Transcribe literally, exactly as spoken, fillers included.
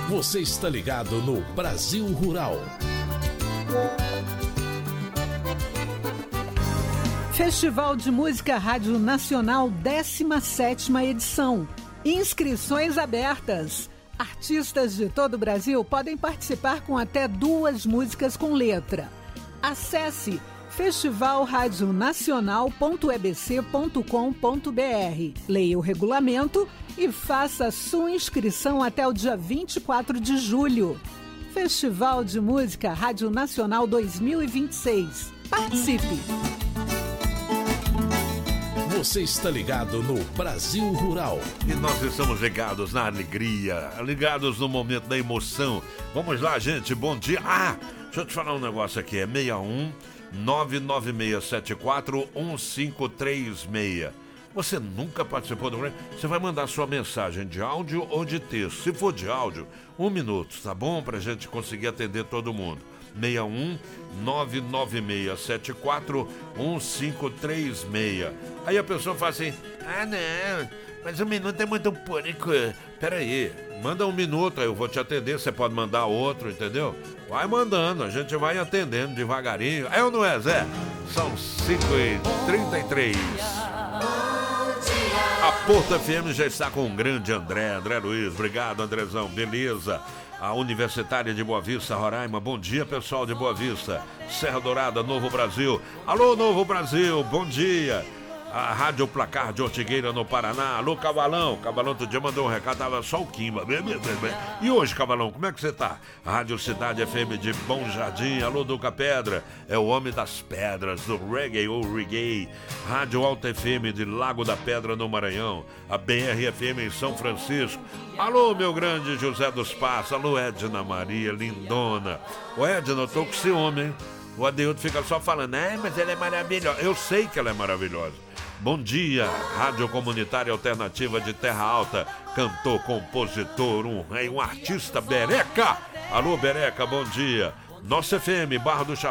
Você está ligado no Brasil Rural. Festival de Música Rádio Nacional, décima sétima edição. Inscrições abertas. Artistas de todo o Brasil podem participar com até duas músicas com letra. Acesse festival rádio nacional ponto e b c ponto com ponto b r. Leia o regulamento e faça sua inscrição até o dia vinte e quatro de julho. Festival de Música Rádio Nacional dois mil e vinte e seis. Participe! Você está ligado no Brasil Rural. E nós estamos ligados na alegria, ligados no momento da emoção. Vamos lá, gente, bom dia. Ah, deixa eu te falar um negócio aqui, é seis um nove nove seis sete quatro um cinco três seis. Você nunca participou do programa? Você vai mandar sua mensagem de áudio ou de texto. Se for de áudio, um minuto, tá bom? Pra gente conseguir atender todo mundo. seis um nove nove seis sete quatro um cinco três seis. Aí a pessoa fala assim: ah, não, mas um minuto é muito pouco. Peraí, manda um minuto, aí eu vou te atender. Você pode mandar outro, entendeu? Vai mandando, a gente vai atendendo devagarinho. É ou não é, Zé? São cinco e trinta e três. A Porto F M já está com o grande André, André Luiz. Obrigado, Andrezão, beleza. A Universitária de Boa Vista, Roraima. Bom dia, pessoal de Boa Vista. Serra Dourada, Novo Brasil. Alô, Novo Brasil, bom dia. A Rádio Placar de Ortigueira, no Paraná. Alô, Cavalão. Cavalão outro dia mandou um recado, tava só o Quimba. E hoje, Cavalão, como é que você tá? Rádio Cidade F M de Bom Jardim. Alô, Duca Pedra. É o homem das pedras, do reggae ou reggae. Rádio Alta F M de Lago da Pedra, no Maranhão. A B R F M em São Francisco. Alô, meu grande José dos Passos. Alô, Edna Maria, lindona. Ô, Edna, eu tô com ciúme, hein? O Adeildo fica só falando, é, mas ela é maravilhosa. Eu sei que ela é maravilhosa. Bom dia, Rádio Comunitária Alternativa de Terra Alta. Cantor, compositor, um rei, um artista, Bereca. Alô, Bereca, bom dia. Nossa F M, Barra do Chapéu.